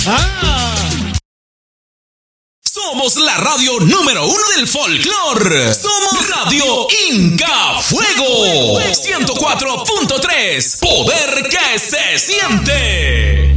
Somos la radio número 1 del folclore. Somos Radio Inca Fuego 104.3. Poder que se siente.